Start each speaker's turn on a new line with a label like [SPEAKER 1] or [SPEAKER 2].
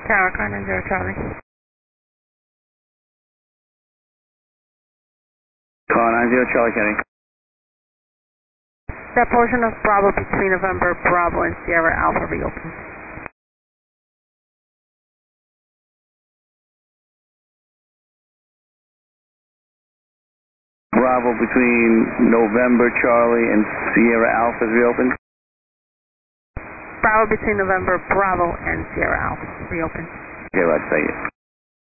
[SPEAKER 1] Tower, car 90 Charlie.
[SPEAKER 2] Car 90 Charlie Kenny.
[SPEAKER 1] That portion of Bravo between November Bravo and Sierra Alpha reopened.
[SPEAKER 2] Bravo between November Charlie and Sierra Alpha is reopened.
[SPEAKER 1] Bravo between November Bravo and Sierra Alpha reopened.
[SPEAKER 2] Okay, let's take it.